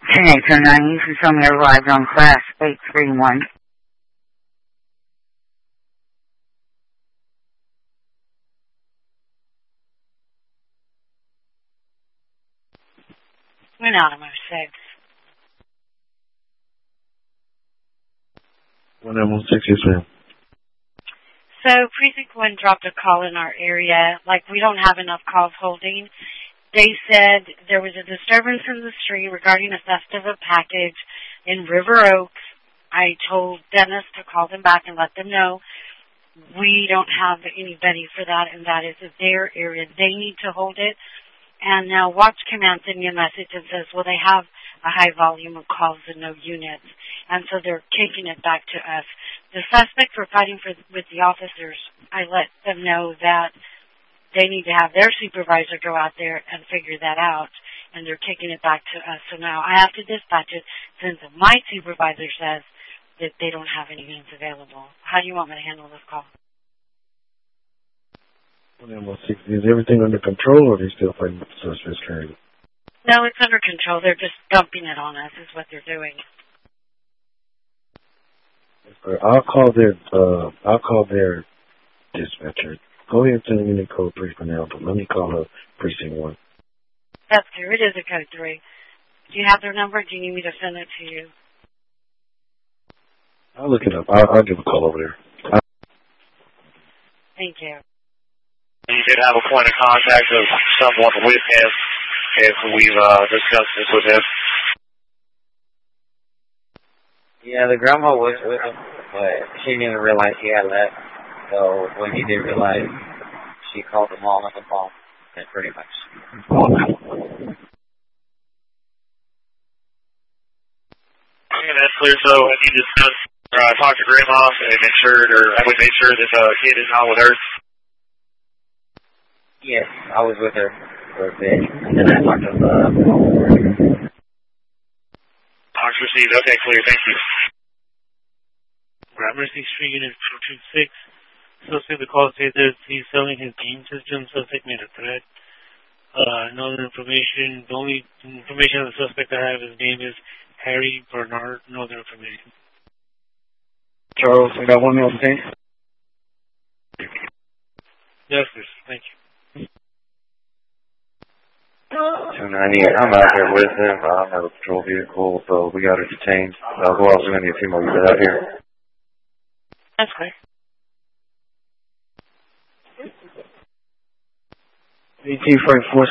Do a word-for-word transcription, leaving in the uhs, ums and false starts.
ten eight two nine, you can tell me arrived on class eight three one. We're not on our six. one nine one six, yes, ma'am. So Precinct one dropped a call in our area, like we don't have enough calls holding. They said there was a disturbance in the street regarding a theft of a package in River Oaks. I told Dennis to call them back and let them know we don't have anybody for that, and that is their area. They need to hold it. And now Watch Command sent me a message and says, well, they have a high volume of calls and no units. And so they're kicking it back to us. The suspects were fighting for, with the officers. I let them know that they need to have their supervisor go out there and figure that out, and they're kicking it back to us. So now I have to dispatch it since my supervisor says that they don't have any means available. How do you want me to handle this call? one nine one six, is everything under control, or are they still fighting with the suspects currently? No, it's under control. They're just dumping it on us is what they're doing. I'll call their, uh, I'll call their dispatcher. Go ahead and send me the code three for now, but let me call her precinct one. That's true. It is a code three. Do you have their number? Do you need me to send it to you? I'll look it up. I'll, I'll give a call over there. I'll... Thank you. You did have a point of contact of someone with him if we've uh, discussed this with him. Yeah, the grandma was with him, but she didn't even realize he had left. So when he did realize, she called them all on the phone, and pretty much. Yeah, that's clear. So have you discussed, uh, talked to Grandma and made sure, or I would make sure that the uh, kid is not with her? Yes, I was with her for a bit, and then I talked to uh, Talks received. Okay, clear. Thank you. Gramercy Street, Unit two two six. Suspect, the call says that he's selling his game system. Suspect made a threat. Uh, no other information. The only information of the suspect I have, his name is Harry Bernard. No other information. Charles, I got one more thing. Yes, sir. Thank you. two ninety-eight, I'm out here with him. I don't have a patrol vehicle, so we got her detained. Uh, who else is going to need a few more out here? That's clear. eighteen forty-four